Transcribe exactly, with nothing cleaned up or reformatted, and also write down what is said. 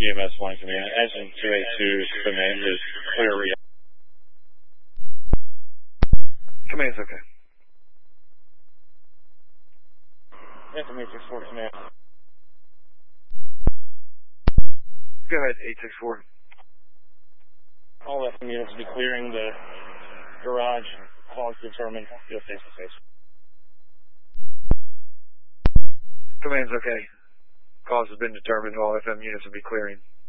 E M S one Command. Engine two eighty-two Command is clear read. Command's okay. Anthem eight six four Command. Go ahead, eight six four. All F M units will be clearing the garage. Cause determined. Go face to face. Command's okay. Cause has been determined. All F M units will be clearing.